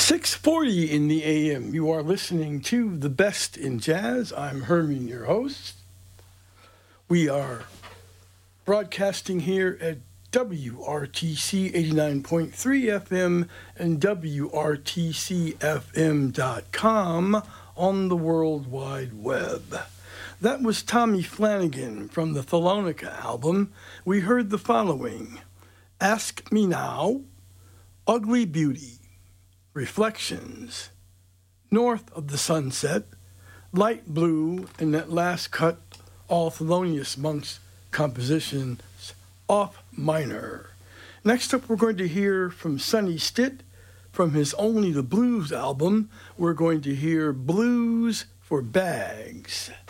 6:40 in the AM. You are listening to The Best in Jazz. I'm Herman, your host. We are broadcasting here at WRTC 89.3 FM and WRTCFM.com on the World Wide Web. That was Tommy Flanagan from the Thalonica album. We heard the following: Ask Me Now, Ugly Beauty, Reflections, North of the Sunset, Light Blue, and that last cut, all Thelonious Monk's compositions, Off Minor. Next up, we're going to hear from Sonny Stitt from his Only the Blues album. We're going to hear Blues for Bags.